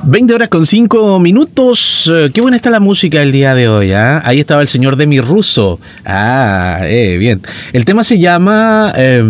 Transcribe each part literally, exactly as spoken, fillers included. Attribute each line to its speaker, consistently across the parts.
Speaker 1: veinte horas con cinco minutos. Qué buena está la música el día de hoy, ¿eh? Ahí estaba el señor Demi Russo. Ah, eh, bien. El tema se llama eh,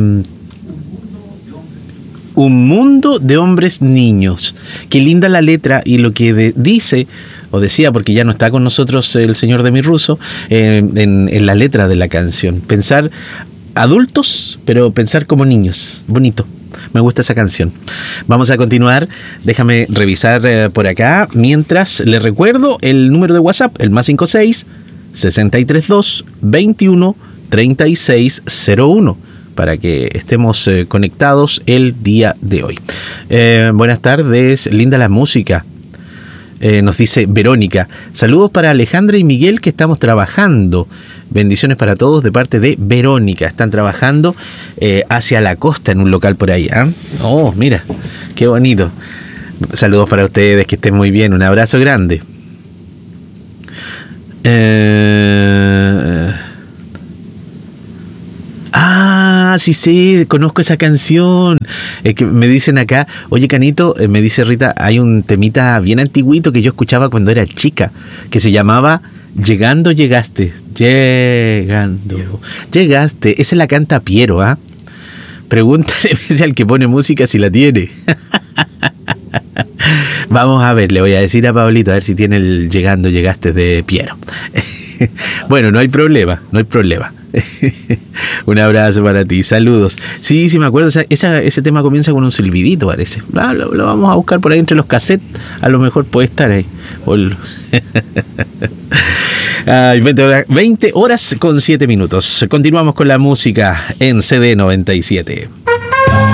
Speaker 1: Un mundo de hombres niños. Qué linda la letra y lo que de, dice, o decía, porque ya no está con nosotros el señor Demi Russo, eh, en, en la letra de la canción. Pensar adultos, pero pensar como niños. Bonito. Me gusta esa canción. Vamos a continuar. Déjame revisar eh, por acá. Mientras, les recuerdo el número de WhatsApp, el más cincuenta y seis, sesenta y tres dos, veintiuno, treinta y seis cero uno, para que estemos eh, conectados el día de hoy. Eh, buenas tardes, linda la música. Eh, nos dice Verónica. Saludos para Alejandra y Miguel, que estamos trabajando. Bendiciones para todos de parte de Verónica. Están trabajando eh, hacia la costa en un local por ahí. ¿eh? Oh, mira, qué bonito. Saludos para ustedes, que estén muy bien. Un abrazo grande. Eh... Ah, sí, sí, conozco esa canción. Es que me dicen acá, oye Canito, eh, me dice Rita, hay un temita bien antiguito que yo escuchaba cuando era chica, que se llamaba Llegando, llegaste. Llegando, llegaste. Esa la canta Piero, ¿ah? ¿eh? Pregúntale al que pone música si la tiene. Vamos a ver, le voy a decir a Pablito a ver si tiene el Llegando, llegaste de Piero. Bueno, no hay problema, no hay problema. Un abrazo para ti, saludos. Sí, sí me acuerdo, esa, esa, ese tema comienza con un silbidito, parece. Ah, lo, lo vamos a buscar por ahí entre los cassettes. A lo mejor puede estar ahí. Ay, veinte horas, veinte horas con siete minutos. Continuamos con la música en C D noventa y siete.